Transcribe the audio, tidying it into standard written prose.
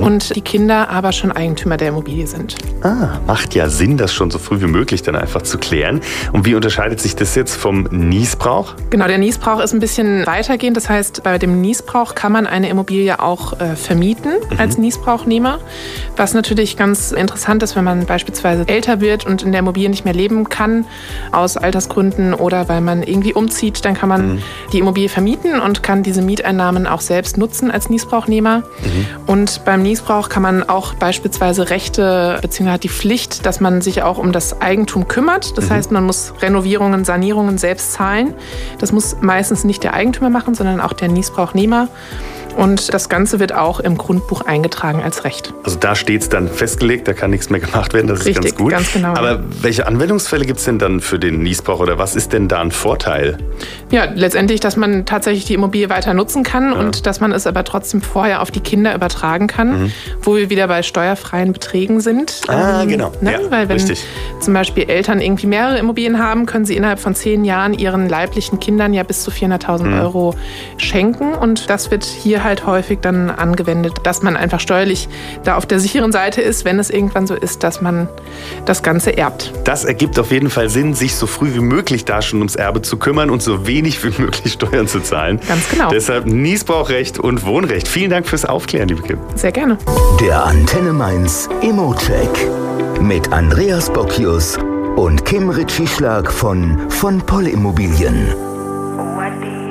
und die Kinder aber schon Eigentümer der Immobilie sind. Macht ja Sinn, das schon so früh wie möglich dann einfach zu klären. Und wie unterscheidet sich das jetzt vom Niesbrauch? Genau, der Niesbrauch ist ein bisschen weitergehend. Das heißt, bei dem Niesbrauch kann man eine Immobilie auch vermieten als Niesbrauchnehmer. Was natürlich ganz interessant ist, wenn man beispielsweise älter wird und in der Immobilie nicht mehr leben kann, aus Altersgründen oder weil man irgendwie umzieht, dann kann man die Immobilie vermieten und kann diese Mieteinnahmen auch selbst nutzen als Niesbrauchnehmer. Und beim Niesbrauch kann man auch beispielsweise Rechte bzw. hat die Pflicht, dass man sich auch um das Eigentum kümmert. Das heißt, man muss Renovierungen, Sanierungen selbst zahlen. Das muss meistens nicht der Eigentümer machen, sondern auch der Niesbrauchnehmer. Und das Ganze wird auch im Grundbuch eingetragen als Recht. Also da steht es dann festgelegt, da kann nichts mehr gemacht werden, das Richtig, ist ganz gut. Ganz genau. Aber welche Anwendungsfälle gibt es denn dann für den Niesbrauch oder was ist denn da ein Vorteil? Ja, letztendlich, dass man tatsächlich die Immobilie weiter nutzen kann und dass man es aber trotzdem vorher auf die Kinder übertragen kann, wo wir wieder bei steuerfreien Beträgen sind. Genau. Ne? Ja, weil wenn richtig. zum Beispiel Eltern irgendwie mehrere Immobilien haben, können sie innerhalb von 10 Jahren ihren leiblichen Kindern ja bis zu 400.000 Euro schenken. Und das wird hier halt häufig dann angewendet, dass man einfach steuerlich da auf der sicheren Seite ist, wenn es irgendwann so ist, dass man das Ganze erbt. Das ergibt auf jeden Fall Sinn, sich so früh wie möglich da schon ums Erbe zu kümmern und so wenig wie möglich Steuern zu zahlen. Ganz genau. Deshalb Niesbrauchrecht und Wohnrecht. Vielen Dank fürs Aufklären, liebe Kim. Sehr gerne. Der Antenne Mainz Immocheck mit Andreas Bockius und Kim Ritschieschlag von Poll Immobilien.